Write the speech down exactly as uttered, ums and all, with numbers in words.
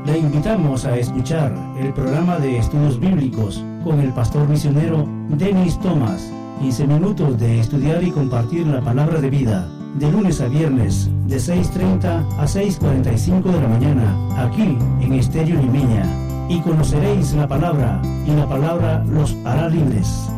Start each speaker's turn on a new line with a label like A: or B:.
A: Le invitamos a escuchar el programa de estudios bíblicos con el pastor misionero Denis Thomas. quince minutos de estudiar y compartir la palabra de vida, de lunes a viernes, de seis treinta a seis cuarenta y cinco de la mañana, aquí en Estéreo Limeña. Y conoceréis la palabra, y la palabra los hará libres.